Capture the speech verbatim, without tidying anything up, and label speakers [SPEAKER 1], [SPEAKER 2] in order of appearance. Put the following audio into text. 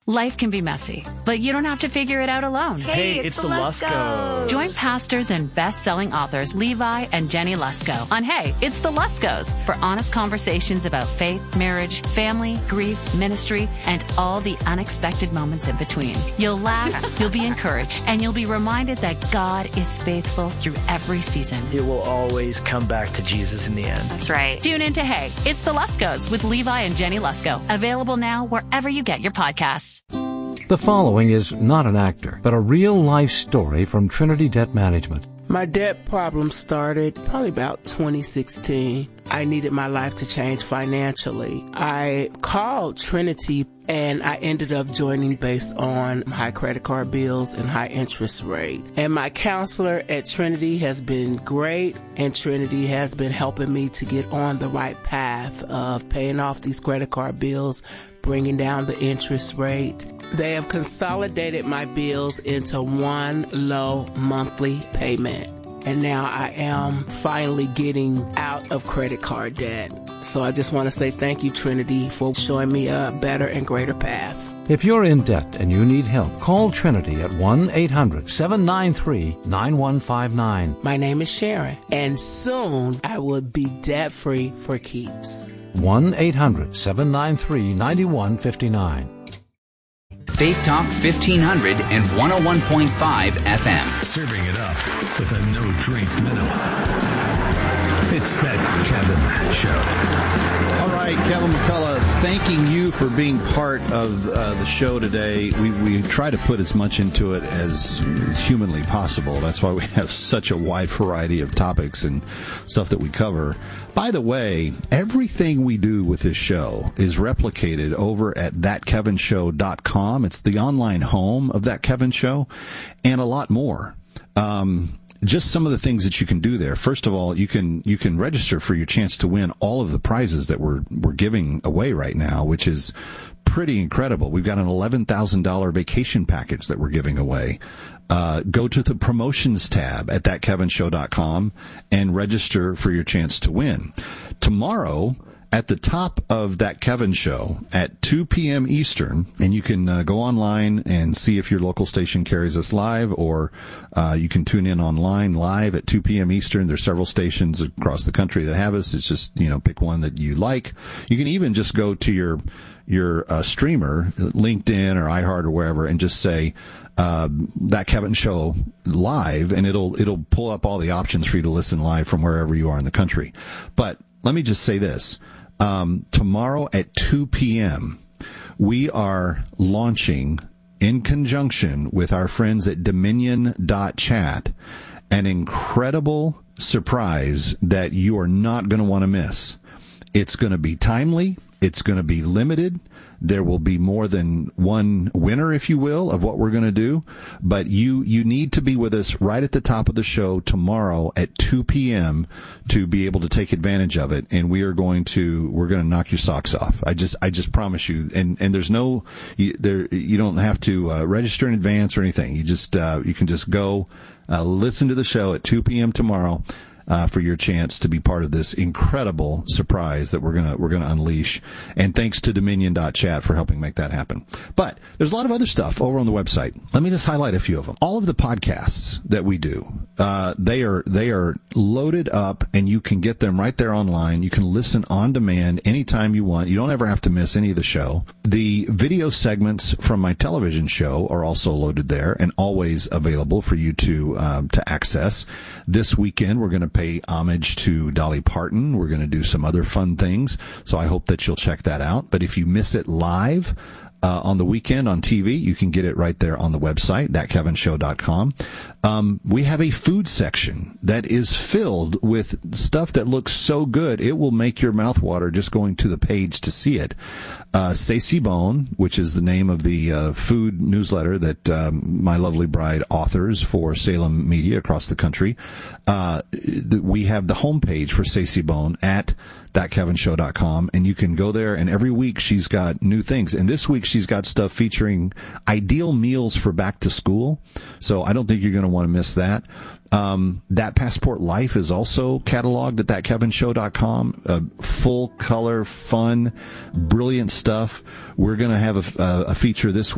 [SPEAKER 1] Life can be messy, but you don't have to figure it out alone.
[SPEAKER 2] Hey, it's, it's the Luskos.
[SPEAKER 1] Join pastors and best-selling authors Levi and Jenny Lusko on Hey, It's the Luskos for honest conversations about faith, marriage, family, grief, ministry, and all the unexpected moments in between. You'll laugh, you'll be encouraged, and you'll be reminded that God is faithful through every season.
[SPEAKER 2] It will always come back to Jesus in the end.
[SPEAKER 1] That's right. Tune in to Hey, It's the Luskos with Levi and Jenny Lusko. Available now wherever you get your podcasts.
[SPEAKER 3] The following is not an actor, but a real-life story from Trinity Debt Management.
[SPEAKER 4] My debt problem started probably about twenty sixteen. I needed my life to change financially. I called Trinity and I ended up joining based on high credit card bills and high interest rate. And my counselor at Trinity has been great, and Trinity has been helping me to get on the right path of paying off these credit card bills, bringing down the interest rate. They have consolidated my bills into one low monthly payment. And now I am finally getting out of credit card debt. So I just want to say thank you, Trinity, for showing me a better and greater path.
[SPEAKER 3] If you're in debt and you need help, call Trinity at one eight hundred seven nine three nine one five nine.
[SPEAKER 4] My name is Sharon, and soon I will be debt-free for keeps.
[SPEAKER 3] one eight hundred seven nine three nine one five nine.
[SPEAKER 5] Faith Talk fifteen hundred and one oh one point five F M.
[SPEAKER 6] Serving it up with a no-drink minimum. It's that Kevin Show.
[SPEAKER 7] All right, Kevin McCullough, thanking you for being part of uh, the show today. We we try to put as much into it as humanly possible. That's why we have such a wide variety of topics and stuff that we cover. By the way, everything we do with this show is replicated over at that kevin show dot com. It's the online home of That Kevin Show, and a lot more. Um, just some of the things that you can do there. First of all, you can you can register for your chance to win all of the prizes that we're we're giving away right now, which is pretty incredible. We've got an eleven thousand dollars vacation package that we're giving away. Uh, go to the promotions tab at that kevin show dot com and register for your chance to win. Tomorrow, at the top of That Kevin Show at two p.m. Eastern, and you can uh, go online and see if your local station carries us live, or uh, you can tune in online live at two p.m. Eastern. There's several stations across the country that have us. It's just, you know, pick one that you like. You can even just go to your your uh, streamer, LinkedIn or iHeart or wherever, and just say, Uh, That Kevin Show live, and it'll it'll pull up all the options for you to listen live from wherever you are in the country. But let me just say this. Um, tomorrow at two p.m., we are launching, in conjunction with our friends at Dominion dot chat, an incredible surprise that you are not going to want to miss. It's going to be timely. It's going to be limited. There will be more than one winner, if you will, of what we're going to do. But you, you need to be with us right at the top of the show tomorrow at two p.m. to be able to take advantage of it. And we are going to, we're going to knock your socks off. I just, I just promise you. And, and there's no, you, there, you don't have to uh, register in advance or anything. You just, uh, you can just go, uh, listen to the show at two p.m. tomorrow. Uh, for your chance to be part of this incredible surprise that we're gonna we're gonna unleash. And thanks to Dominion dot chat for helping make that happen. But there's a lot of other stuff over on the website. Let me just highlight a few of them. All of the podcasts that we do, uh, they are they are loaded up, and you can get them right there online. You can listen on demand anytime you want. You don't ever have to miss any of the show. The video segments from my television show are also loaded there and always available for you to um, to access. This weekend we're going to pay homage to Dolly Parton. We're going to do some other fun things, so I hope that you'll check that out. But if you miss it live uh, on the weekend on T V, you can get it right there on the website, that kevin show dot com. Um, we have a food section that is filled with stuff that looks so good, it will make your mouth water just going to the page to see it. Uh, Ceci Bone, which is the name of the uh, food newsletter that um, my lovely bride authors for Salem Media across the country. Uh, th- we have the homepage for Ceci Bone at that kevin show dot com, and you can go there, and every week she's got new things. And this week she's got stuff featuring ideal meals for back to school, so I don't think you're going to want to miss that. Um, That Passport Life is also cataloged at that kevin show dot com. Uh, full color, fun, brilliant stuff. We're going to have a, a, a feature this week